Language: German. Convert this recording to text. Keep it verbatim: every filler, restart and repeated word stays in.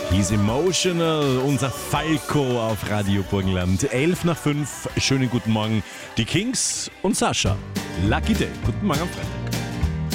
He's emotional, unser Falco auf Radio Burgenland. Elf nach fünf, schönen guten Morgen. Die Kings und Sascha. Lucky Day. Guten Morgen am Freitag.